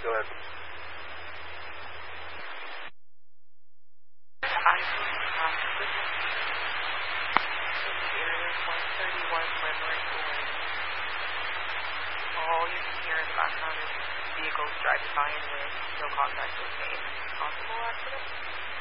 Go ahead. All you can hear in the background is vehicles driving by and with no contact was made. Possible accident?